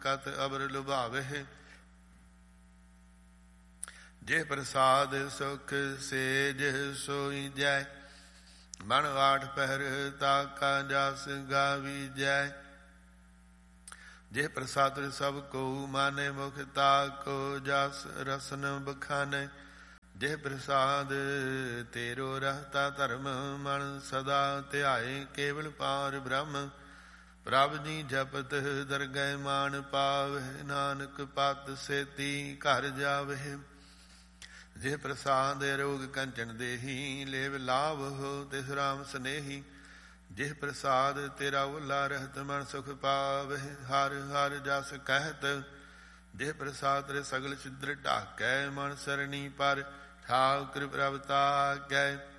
ਕਤ ਅਬਰ ਲੁਭਾਵਹਿ। ਜੇ ਪ੍ਰਸਾਦ ਸੁਖ ਸੇਜ ਸੋਈ ਜੈ। ਮਨ ਆਠ ਪਹਿਰ ਤਾਕਾ ਜਸ ਗਾਵੀਜੈ। ਜੇ ਪ੍ਰਸਾਦ ਸਭ ਕੋ ਮਾਨੇ ਮੁਖ ਤਾਕੋ ਜਸ ਰਸਨ ਬਖਾਨੇ। ਜੇ ਪ੍ਰਸਾਦ ਤੇਰੋ ਰਹਤਾ ਧਰਮ ਮਨ ਸਦਾ ਧਿਆਏ। ਕੇਵਲ ਪਾਰ ਬ੍ਰਹਮ ਪ੍ਰਭ ਜੀ ਜਪਤ ਦਰਗਹਿ ਮਾਨ ਪਾਵਹਿ। ਨਾਨਕ ਪਤ ਸੇਤੀ ਘਰ ਜਾਵਹਿ। ਜੇ ਪ੍ਰਸਾਦ ਰੋਗ ਕੰਚਨ ਦੇਹੀ ਲੇਵ ਲਾਭ ਹੋ ਤਿਸ ਰਾਮ ਸਨੇਹੀ। ਜੇ ਪ੍ਰਸਾਦ ਤੇਰਾ ਓਲਾ ਰਹਿਤ ਮਨ ਸੁਖ ਪਾਵਹਿ। ਹਰਿ ਹਰਿ ਜਸ ਕਹਿਤ ਜੇ ਪ੍ਰਸਾਦ ਤੇਰੇ ਸਗਲ ਛਿਦਰ ਢਾਕੈ। ਮਨ ਸਰਣੀ ਪਰ ਠਾਕੁਰ ਪ੍ਰਭ ਤਾਕੈ।